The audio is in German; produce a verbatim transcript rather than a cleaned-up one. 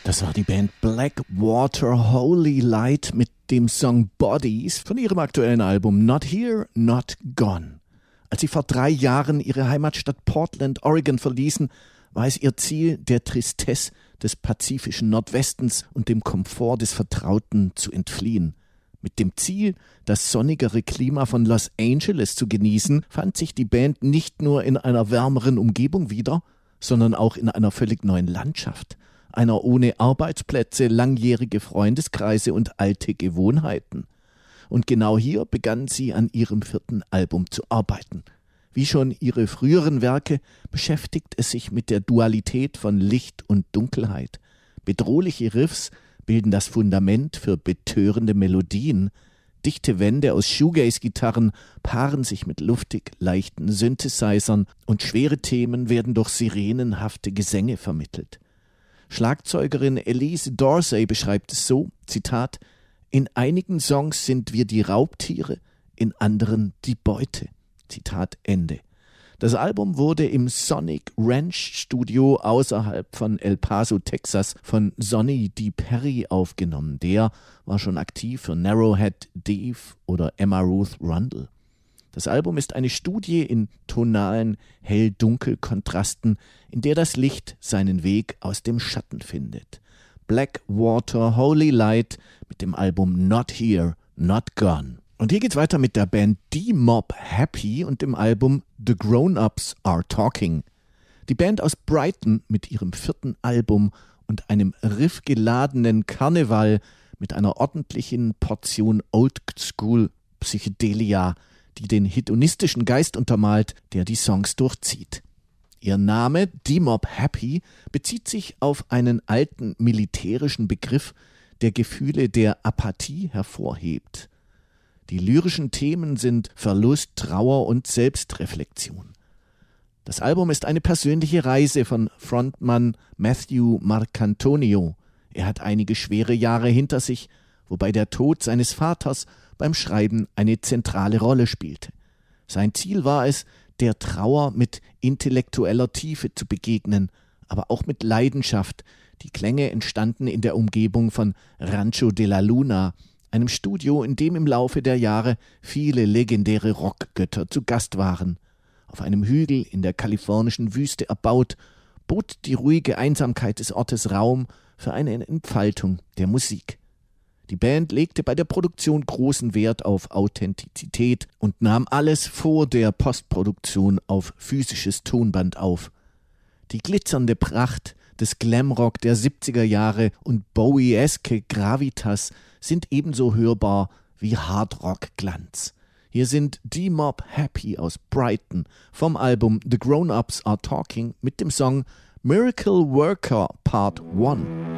Das war die Band Blackwater Holy Light mit dem Song Bodies von ihrem aktuellen Album Not Here, Not Gone. Als sie vor drei Jahren ihre Heimatstadt Portland, Oregon verließen, war es ihr Ziel, der Tristesse des pazifischen Nordwestens und dem Komfort des Vertrauten zu entfliehen. Mit dem Ziel, das sonnigere Klima von Los Angeles zu genießen, fand sich die Band nicht nur in einer wärmeren Umgebung wieder, sondern auch in einer völlig neuen Landschaft, einer ohne Arbeitsplätze, langjährige Freundeskreise und alte Gewohnheiten. Und genau hier begann sie an ihrem vierten Album zu arbeiten. Wie schon ihre früheren Werke beschäftigt es sich mit der Dualität von Licht und Dunkelheit. Bedrohliche Riffs bilden das Fundament für betörende Melodien. Dichte Wände aus Shoegaze-Gitarren paaren sich mit luftig leichten Synthesizern und schwere Themen werden durch sirenenhafte Gesänge vermittelt. Schlagzeugerin Elise Dorsey beschreibt es so, Zitat, in einigen Songs sind wir die Raubtiere, in anderen die Beute. Zitat Ende. Das Album wurde im Sonic Ranch Studio außerhalb von El Paso, Texas, von Sonny D. Perry aufgenommen. Der war schon aktiv für Narrowhead, Dave oder Emma Ruth Rundle. Das Album ist eine Studie in tonalen Hell-Dunkel-Kontrasten, in der das Licht seinen Weg aus dem Schatten findet. Blackwater Holy Light mit dem Album Not Here, Not Gone. Und hier geht's weiter mit der Band D-Mob Happy und dem Album The Grown-Ups Are Talking. Die Band aus Brighton mit ihrem vierten Album und einem riffgeladenen Karneval mit einer ordentlichen Portion Old-School-Psychedelia, die den hedonistischen Geist untermalt, der die Songs durchzieht. Ihr Name, D-Mob Happy, bezieht sich auf einen alten militärischen Begriff, der Gefühle der Apathie hervorhebt. Die lyrischen Themen sind Verlust, Trauer und Selbstreflexion. Das Album ist eine persönliche Reise von Frontmann Matthew Marcantonio. Er hat einige schwere Jahre hinter sich, wobei der Tod seines Vaters beim Schreiben eine zentrale Rolle spielte. Sein Ziel war es, der Trauer mit intellektueller Tiefe zu begegnen, aber auch mit Leidenschaft. Die Klänge entstanden in der Umgebung von Rancho de la Luna, einem Studio, in dem im Laufe der Jahre viele legendäre Rockgötter zu Gast waren. Auf einem Hügel in der kalifornischen Wüste erbaut, bot die ruhige Einsamkeit des Ortes Raum für eine Entfaltung der Musik. Die Band legte bei der Produktion großen Wert auf Authentizität und nahm alles vor der Postproduktion auf physisches Tonband auf. Die glitzernde Pracht des Glamrock der siebziger Jahre und Bowie-eske Gravitas sind ebenso hörbar wie Hardrock-Glanz. Hier sind D-Mob Happy aus Brighton vom Album The Grown-Ups Are Talking mit dem Song Miracle Worker Part eins.